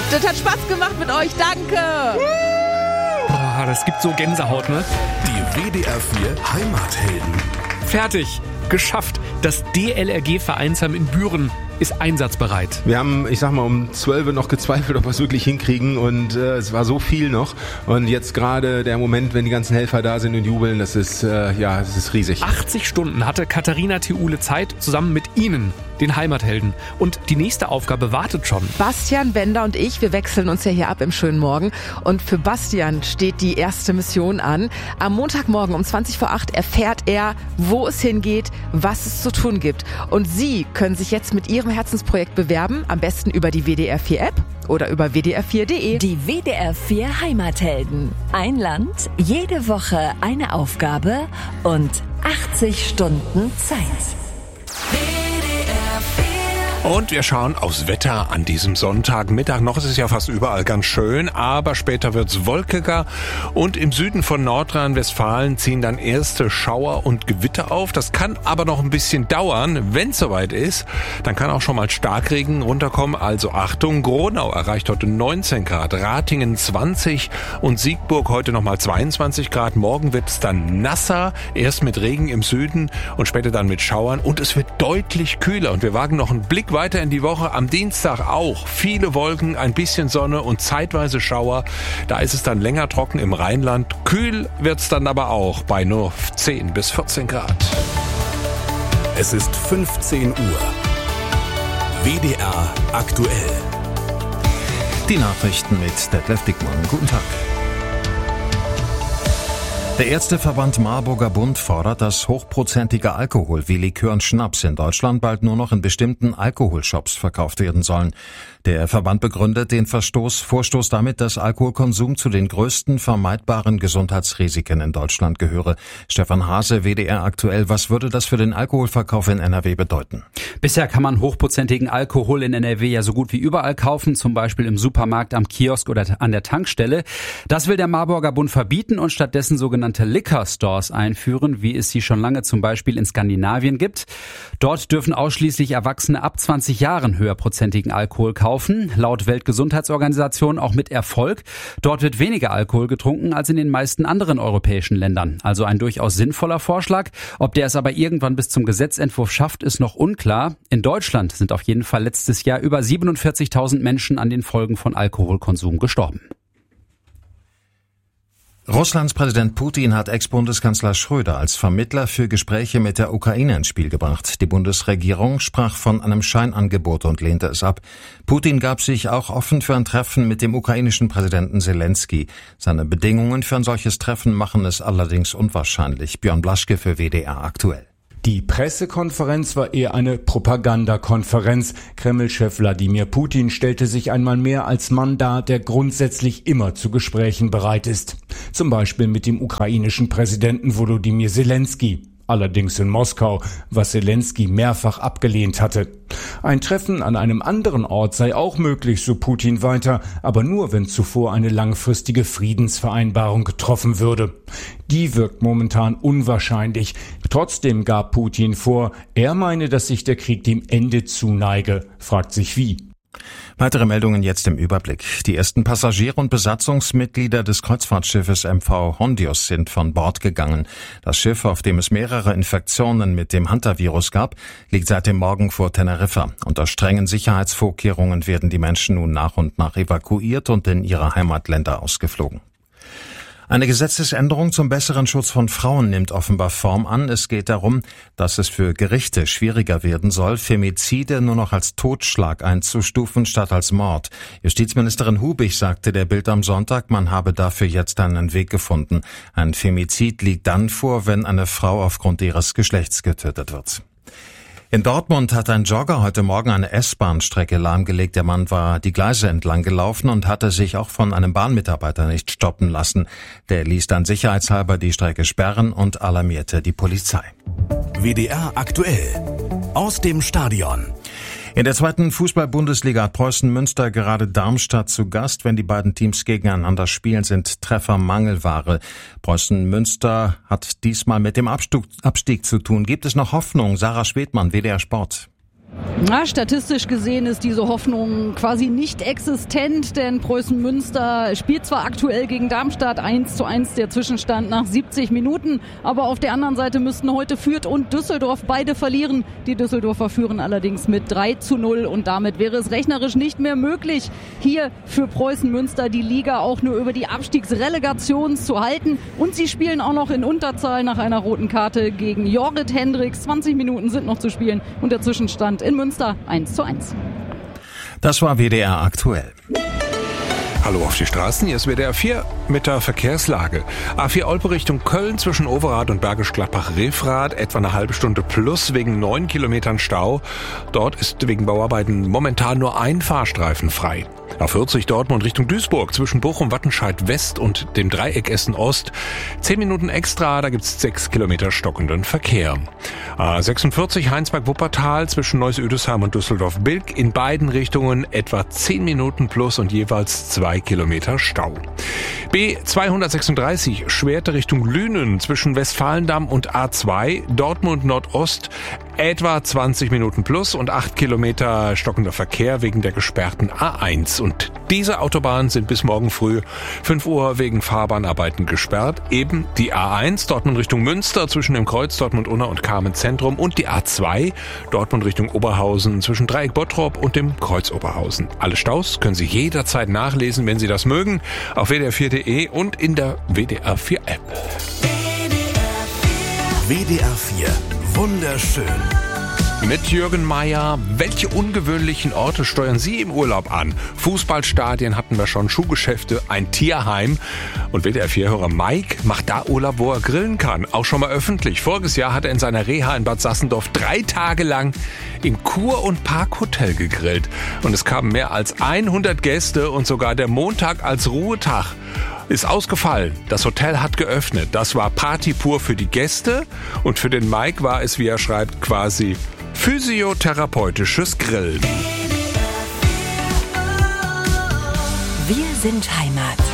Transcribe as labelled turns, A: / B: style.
A: Das hat Spaß gemacht mit euch. Danke.
B: Boah, das gibt so Gänsehaut, ne?
C: Die WDR 4 Heimathelden.
B: Fertig. Geschafft. Das DLRG-Vereinsheim in Büren ist einsatzbereit.
D: Wir haben, ich sag mal, um 12 Uhr noch gezweifelt, ob wir es wirklich hinkriegen und es war so viel noch. Und jetzt gerade der Moment, wenn die ganzen Helfer da sind und jubeln, das ist riesig.
B: 80 Stunden hatte Katharina Thiule Zeit, zusammen mit Ihnen, den Heimathelden. Und die nächste Aufgabe wartet schon.
A: Bastian Bender und ich, wir wechseln uns ja hier ab im schönen Morgen. Und für Bastian steht die erste Mission an. Am Montagmorgen um 20:08 erfährt er, wo es hingeht, was es zu tun gibt. Und Sie können sich jetzt mit Ihrem Herzensprojekt bewerben, am besten über die WDR 4 App oder über wdr4.de.
E: Die WDR 4 Heimathelden. Ein Land, jede Woche eine Aufgabe und 80 Stunden Zeit.
C: Und wir schauen aufs Wetter an diesem Sonntagmittag. Noch ist es ja fast überall ganz schön, aber später wird's wolkiger. Und im Süden von Nordrhein-Westfalen ziehen dann erste Schauer und Gewitter auf. Das kann aber noch ein bisschen dauern. Wenn es soweit ist, dann kann auch schon mal Starkregen runterkommen. Also Achtung, Gronau erreicht heute 19 Grad, Ratingen 20 und Siegburg heute nochmal 22 Grad. Morgen wird es dann nasser, erst mit Regen im Süden und später dann mit Schauern. Und es wird deutlich kühler. Und wir wagen noch einen Blick weiter in die Woche. Am Dienstag auch viele Wolken, ein bisschen Sonne und zeitweise Schauer. Da ist es dann länger trocken im Rheinland. Kühl wird's dann aber auch bei nur 10 bis 14 Grad. Es ist 15 Uhr. WDR aktuell.
F: Die Nachrichten mit Detlef Dickmann. Guten Tag. Der Ärzteverband Marburger Bund fordert, dass hochprozentige Alkohol wie Likör und Schnaps in Deutschland bald nur noch in bestimmten Alkoholshops verkauft werden sollen. Der Verband begründet den Vorstoß damit, dass Alkoholkonsum zu den größten vermeidbaren Gesundheitsrisiken in Deutschland gehöre. Stefan Hase, WDR aktuell. Was würde das für den Alkoholverkauf in NRW bedeuten?
G: Bisher kann man hochprozentigen Alkohol in NRW ja so gut wie überall kaufen, zum Beispiel im Supermarkt, am Kiosk oder an der Tankstelle. Das will der Marburger Bund verbieten und stattdessen sogenannte Liquor Stores einführen, wie es sie schon lange zum Beispiel in Skandinavien gibt. Dort dürfen ausschließlich Erwachsene ab 20 Jahren höherprozentigen Alkohol kaufen. Laut Weltgesundheitsorganisation auch mit Erfolg. Dort wird weniger Alkohol getrunken als in den meisten anderen europäischen Ländern. Also ein durchaus sinnvoller Vorschlag. Ob der es aber irgendwann bis zum Gesetzentwurf schafft, ist noch unklar. In Deutschland sind auf jeden Fall letztes Jahr über 47.000 Menschen an den Folgen von Alkoholkonsum gestorben.
F: Russlands Präsident Putin hat Ex-Bundeskanzler Schröder als Vermittler für Gespräche mit der Ukraine ins Spiel gebracht. Die Bundesregierung sprach von einem Scheinangebot und lehnte es ab. Putin gab sich auch offen für ein Treffen mit dem ukrainischen Präsidenten Zelensky. Seine Bedingungen für ein solches Treffen machen es allerdings unwahrscheinlich. Björn Blaschke für WDR aktuell.
H: Die Pressekonferenz war eher eine Propagandakonferenz. Kreml-Chef Wladimir Putin stellte sich einmal mehr als Mann dar, der grundsätzlich immer zu Gesprächen bereit ist. Zum Beispiel mit dem ukrainischen Präsidenten Volodymyr Zelensky. Allerdings in Moskau, was Zelensky mehrfach abgelehnt hatte. Ein Treffen an einem anderen Ort sei auch möglich, so Putin weiter, aber nur, wenn zuvor eine langfristige Friedensvereinbarung getroffen würde. Die wirkt momentan unwahrscheinlich. Trotzdem gab Putin vor, er meine, dass sich der Krieg dem Ende zuneige. Fragt sich wie.
F: Weitere Meldungen jetzt im Überblick. Die ersten Passagiere und Besatzungsmitglieder des Kreuzfahrtschiffes MV Hondius sind von Bord gegangen. Das Schiff, auf dem es mehrere Infektionen mit dem Hantavirus gab, liegt seit dem Morgen vor Teneriffa. Unter strengen Sicherheitsvorkehrungen werden die Menschen nun nach und nach evakuiert und in ihre Heimatländer ausgeflogen. Eine Gesetzesänderung zum besseren Schutz von Frauen nimmt offenbar Form an. Es geht darum, dass es für Gerichte schwieriger werden soll, Femizide nur noch als Totschlag einzustufen statt als Mord. Justizministerin Hubig sagte der Bild am Sonntag, man habe dafür jetzt einen Weg gefunden. Ein Femizid liegt dann vor, wenn eine Frau aufgrund ihres Geschlechts getötet wird. In Dortmund hat ein Jogger heute Morgen eine S-Bahn-Strecke lahmgelegt. Der Mann war die Gleise entlang gelaufen und hatte sich auch von einem Bahnmitarbeiter nicht stoppen lassen. Der ließ dann sicherheitshalber die Strecke sperren und alarmierte die Polizei.
C: WDR aktuell. Aus dem Stadion.
F: In der zweiten Fußball-Bundesliga hat Preußen Münster gerade Darmstadt zu Gast. Wenn die beiden Teams gegeneinander spielen, sind Treffer Mangelware. Preußen Münster hat diesmal mit dem Abstieg zu tun. Gibt es noch Hoffnung? Sarah Schwedmann, WDR Sport.
I: Na, statistisch gesehen ist diese Hoffnung quasi nicht existent, denn Preußen Münster spielt zwar aktuell gegen Darmstadt 1:1 der Zwischenstand nach 70 Minuten, aber auf der anderen Seite müssten heute Fürth und Düsseldorf beide verlieren. Die Düsseldorfer führen allerdings mit 3:0 und damit wäre es rechnerisch nicht mehr möglich, hier für Preußen Münster die Liga auch nur über die Abstiegsrelegation zu halten. Und sie spielen auch noch in Unterzahl nach einer roten Karte gegen Jorrit Hendricks. 20 Minuten sind noch zu spielen und der Zwischenstand in Münster 1:1.
F: Das war WDR aktuell.
C: Hallo auf die Straßen, hier ist WDR 4 mit der Verkehrslage. A4 Olpe Richtung Köln zwischen Overath und Bergisch Gladbach-Refrath etwa eine halbe Stunde plus wegen 9 Kilometern Stau. Dort ist wegen Bauarbeiten momentan nur ein Fahrstreifen frei. A40 Dortmund Richtung Duisburg zwischen Bochum, Wattenscheid West und dem Dreieck Essen Ost. 10 Minuten extra, da gibt's 6 Kilometer stockenden Verkehr. A46 Heinsberg-Wuppertal zwischen Neuss-Üdesheim und Düsseldorf-Bilk in beiden Richtungen etwa 10 Minuten plus und jeweils 2 Kilometer Stau. B236 Schwerte Richtung Lünen zwischen Westfalendamm und A2 Dortmund Nordost etwa 20 Minuten plus und 8 Kilometer stockender Verkehr wegen der gesperrten A1. Und diese Autobahnen sind bis morgen früh 5 Uhr wegen Fahrbahnarbeiten gesperrt. Eben die A1 Dortmund Richtung Münster zwischen dem Kreuz Dortmund-Unna und Kamen Zentrum und die A2 Dortmund Richtung Oberhausen zwischen Dreieck Bottrop und dem Kreuz Oberhausen. Alle Staus können Sie jederzeit nachlesen, wenn Sie das mögen, auf wdr4.de und in der WDR 4 App.
J: WDR 4 wunderschön.
C: Mit Jürgen Mayer, welche ungewöhnlichen Orte steuern Sie im Urlaub an? Fußballstadien hatten wir schon, Schuhgeschäfte, ein Tierheim. Und WDR-4-Hörer Mike macht da Urlaub, wo er grillen kann. Auch schon mal öffentlich. Voriges Jahr hat er in seiner Reha in Bad Sassendorf 3 Tage lang im Kur- und Parkhotel gegrillt. Und es kamen mehr als 100 Gäste und sogar der Montag als Ruhetag ist ausgefallen. Das Hotel hat geöffnet. Das war Party pur für die Gäste. Und für den Mike war es, wie er schreibt, quasi physiotherapeutisches Grillen.
E: Wir sind Heimat.